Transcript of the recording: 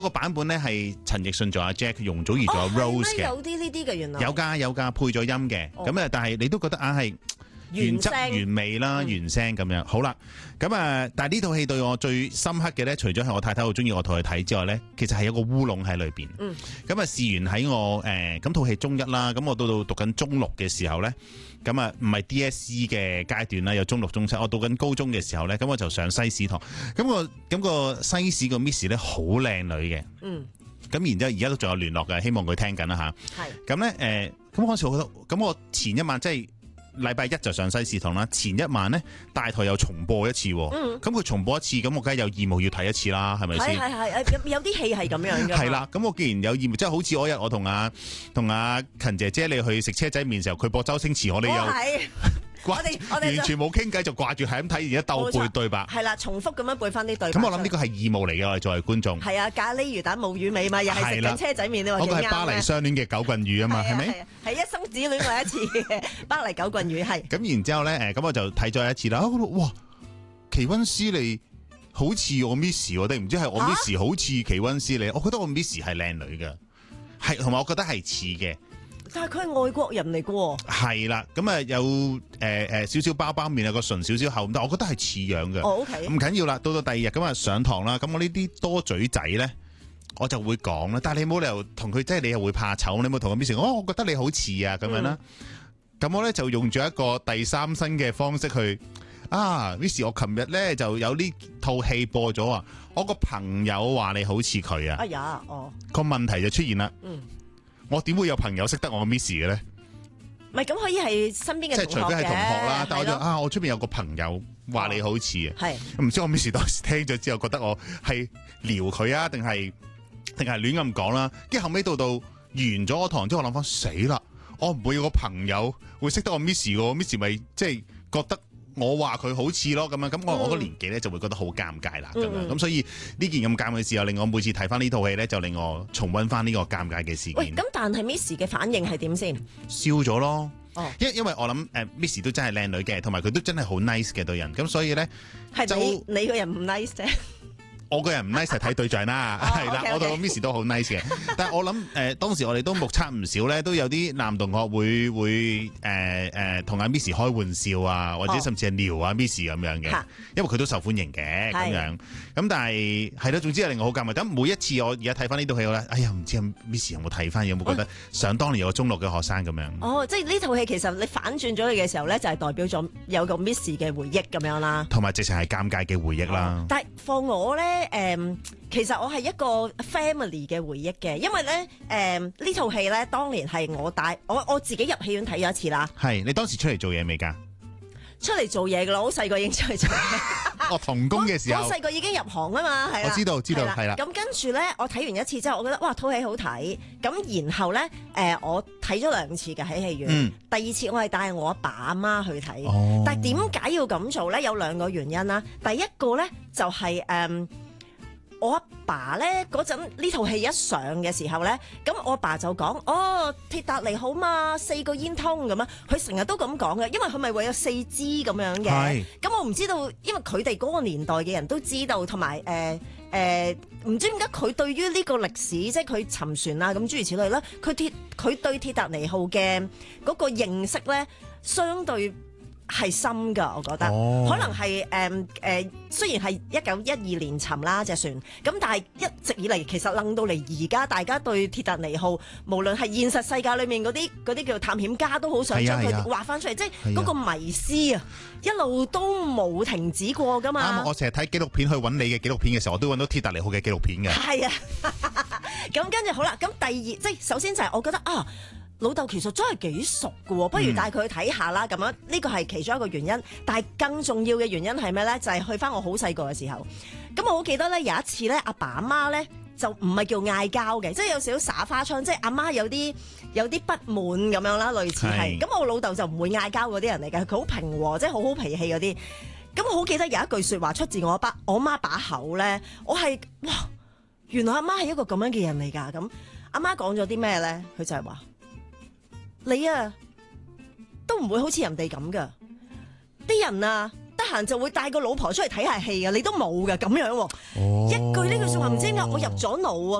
個版本咧係陳奕迅做阿 Jack， 容祖兒做阿 Rose 嘅。 有啲呢啲嘅原來。 有㗎，配咗音嘅。咁但係你都覺得係原汁原味啦，原聲咁樣。好啦，咁但係呢套戲對我最深刻嘅咧，除咗係我太太好中意我同佢睇之外咧，其實係有個烏龍喺裏邊。咁試完喺我咁套戲中一啦，咁我到讀緊中六嘅時候咧，咁唔係 DSE 嘅階段啦，有中六中七，我讀緊高中嘅時候咧，咁我就上西史堂，咁個西史個 Miss 咧好靚女嘅。咁然之後而家都仲有聯絡嘅，希望佢聽緊啦吓。係。咁咧咁嗰時我覺得，咁我前一晚即係禮拜一就上西史堂啦，前一晚咧大台又重播一次，咁佢重播一次，咁我梗係有義務要睇一次啦，係咪先？ 係有啲戲係咁樣嘅。係啦， 咁我既然有義務，即係好似嗰日我同阿勤姐姐你去食車仔麵時候，佢播周星馳，我哋又我哋完全冇傾偈，就掛住係咁睇，而家鬥背對白。係啦， 重複咁樣背翻啲對白。 咁我諗呢個係義務嚟嘅，我哋作為觀眾。 係啊，咖喱魚蛋冇魚尾嘛，又係食緊車仔麵，你話幾啱？ 嗰個係巴黎相戀嘅九棍魚啊嘛，係咪？ 係一生只戀過一次嘅巴黎九棍魚係。 咁然之後咧，咁我就睇咗一次啦。哇，奇溫斯利好似我 Miss， 定唔知係我 Miss 好似奇溫斯利？我覺得我 Miss 係靚女嘅，係同埋我覺得係似嘅。 但係佢係外國人嚟嘅喎。係啦，咁有少少包包面，有個唇少少厚，但我覺得係似樣嘅。 OK。唔緊要啦，到第二日咁上堂啦，咁我呢啲多嘴仔咧，我就會講啦。但係你冇理由同佢，即係你又會怕醜，你冇同個 Miss 我覺得你好似啊咁樣啦。咁我咧就用咗一個第三身嘅方式去Miss， 我琴日咧就有呢套戲播咗啊，我個朋友話你好似佢啊。 哎呀， 個問題就出現啦。我點會有朋友識得我 Miss 嘅咧？ 唔係咁可以係身邊嘅同學嘅， 即係除非係同學啦。但係我出邊有個朋友話你好似啊，唔知我 Miss 當時聽咗之後覺得我係撩佢啊，定係亂咁講啦。跟住後尾到完咗個堂之後，我諗翻死啦，我唔會有個朋友會識得我 Miss 嘅，Miss 咪即係覺得我話佢好似咯咁樣，咁我個年紀咧就會覺得好尷尬啦咁樣，咁所以呢件咁尷尬嘅事又令我每次睇翻呢套戲咧，就令我重溫翻呢個尷尬嘅事件。 喂，咁但係 Miss 嘅反應係點先？ 笑咗咯，因為我諗Miss 都真係靚女嘅，同埋佢都真係好 nice 嘅對人，咁所以咧係你個人唔 nice 啫。 我個人唔 nice 係睇對象啦，係啦，我同 Miss 都好 nice 嘅。但係我諗當時我哋都目測唔少咧，都有啲男同學會同阿 Miss 開玩笑啊，或者甚至係撩啊 Miss 咁樣嘅，因為佢都受歡迎嘅咁樣。咁但係係咯，總之係令我好尷尬。咁每一次我而家睇翻呢套戲咧，哎呀唔知 Miss 有冇睇翻，有冇覺得想當年有個中六嘅學生咁樣？即係呢套戲其實你反轉咗佢嘅時候咧，就係代表咗有個 Miss 嘅回憶咁樣啦，同埋直情係尷尬嘅回憶啦。 但係放我咧。其實我係一個 family 嘅回憶嘅，因為咧呢套戲咧當年係我自己入戲院睇咗一次啦。 係你當時出嚟做嘢未㗎？ 出嚟做嘢㗎啦，好細個已經出嚟做嘢。 童工嘅時候， 我細個已經入行啊嘛，係啦。 我知道係啦。 咁跟住咧，我睇完一次之後，我覺得哇套戲好睇。咁然後咧我睇咗2次嘅喺戲院。第二次我係帶我阿爸阿媽去睇。但係點解要咁做咧？有2個原因啦。第一個咧就係我阿爸咧嗰陣呢套戲一上嘅時候咧，咁我阿爸就講：鐵達尼號嘛，4個煙通咁啊！佢成日都咁講嘅，因為佢咪會有4支咁樣嘅。咁我唔知道，因為佢哋嗰個年代嘅人都知道，同埋唔知點解佢對於呢個歷史，即係佢沉船啊咁諸如此類啦，佢對鐵達尼號嘅嗰個認識咧，相對係深噶，我覺得可能係雖然係1912年沉啦隻船，咁但係一直以嚟其實楞到嚟而家，大家對鐵達尼號無論係現實世界裏面嗰啲叫探險家都好想將佢畫翻出嚟，即係嗰個迷思啊，一路都冇停止過噶嘛。 我成日睇紀錄片去揾你嘅紀錄片嘅時候，我都揾到鐵達尼號嘅紀錄片嘅。 係啊，咁跟住好啦，咁第二即係首先就係我覺得老豆其實真係幾熟㗎喎，不如帶佢去睇下啦。咁樣呢個係其中一個原因，但係更重要嘅原因係咩咧？就係去翻我好細個嘅時候。咁我好記得咧，有一次咧，阿爸阿媽咧就唔係叫嗌交嘅，即係有少少耍花槍，即係阿媽有啲不滿咁樣啦，類似係。咁我老豆就唔會嗌交嗰啲人嚟嘅，佢好平和，即係好脾氣嗰啲。咁我好記得有一句説話出自我媽把口咧，我係哇，原來阿媽係一個咁樣嘅人嚟㗎。咁阿媽講咗啲咩咧？佢就係話。你啊，都唔會好似人哋咁噶，啲人啊，得閒就會帶個老婆出嚟睇下戲啊，你都冇㗎咁樣喎。 哦一句呢句説話唔知點解我入咗腦